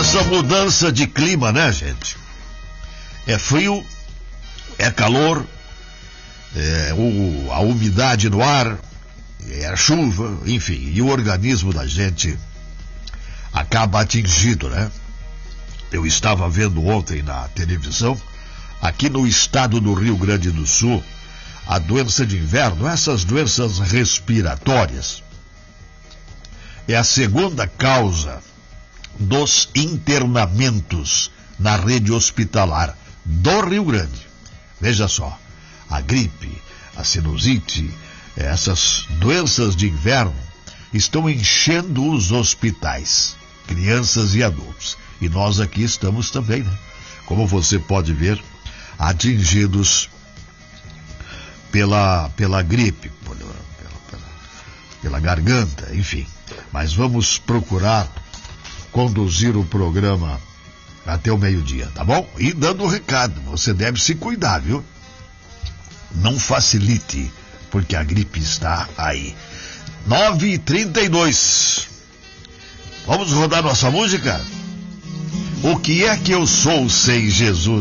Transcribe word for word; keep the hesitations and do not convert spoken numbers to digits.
essa mudança de clima, né, gente? É frio, é calor, é o, a umidade no ar, é a chuva, enfim, e o organismo da gente acaba atingido, né? Eu estava vendo ontem na televisão, aqui no estado do Rio Grande do Sul, a doença de inverno, essas doenças respiratórias, é a segunda causa dos internamentos na rede hospitalar do Rio Grande. Veja só, a gripe, a sinusite, essas doenças de inverno estão enchendo os hospitais, crianças e adultos. E nós aqui estamos também, né? Como você pode ver, atingidos pela, pela gripe, pela, pela, pela garganta, enfim. Mas vamos procurar conduzir o programa até o meio-dia, tá bom? E dando o recado, você deve se cuidar, viu? Não facilite, porque a gripe está aí. nove e trinta e dois. Vamos rodar nossa música? O que é que eu sou sem Jesus?